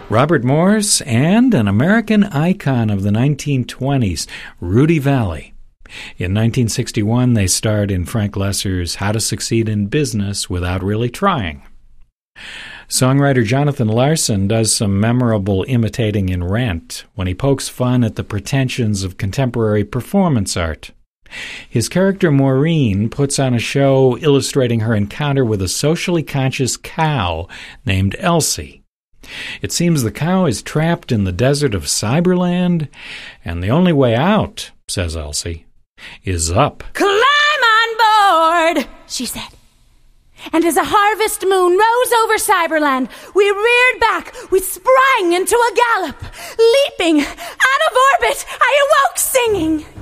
Robert Morris, and an American icon of the 1920s, Rudy Vallee. In 1961, they starred in Frank Loesser's How to Succeed in Business Without Really Trying. Songwriter Jonathan Larson does some memorable imitating in Rent when he pokes fun at the pretensions of contemporary performance art. His character Maureen puts on a show illustrating her encounter with a socially conscious cow named Elsie. It seems the cow is trapped in the desert of Cyberland, and the only way out, says Elsie, is up. "Climb on board," she said. And as a harvest moon rose over Cyberland, we reared back, we sprang into a gallop. Leaping out of orbit, I awoke singing.